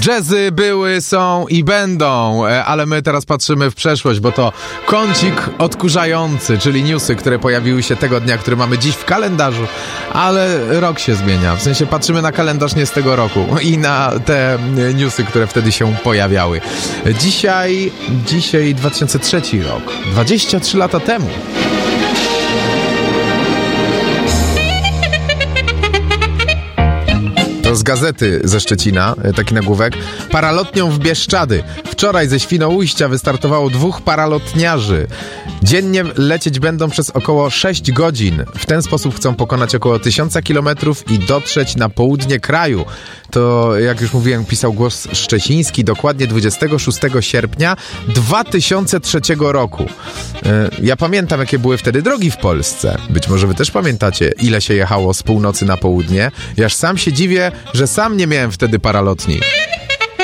Jazzy były, są i będą, ale my teraz patrzymy w przeszłość, bo to kącik odkurzający, czyli newsy, które pojawiły się tego dnia, który mamy dziś w kalendarzu, ale rok się zmienia, w sensie patrzymy na kalendarz nie z tego roku i na te newsy, które wtedy się pojawiały. Dzisiaj 2003 rok, 23 lata temu. To z gazety ze Szczecina, taki nagłówek. Paralotnią w Bieszczady. Wczoraj ze Świnoujścia wystartowało 2 paralotniarzy. Dziennie lecieć będą przez około 6 godzin. W ten sposób chcą pokonać około 1000 kilometrów i dotrzeć na południe kraju. To, jak już mówiłem, pisał Głos Szczeciński, dokładnie 26 sierpnia 2003 roku. Ja pamiętam, jakie były wtedy drogi w Polsce. Być może wy też pamiętacie, ile się jechało z północy na południe. Ja aż sam się dziwię, że sam nie miałem wtedy paralotni.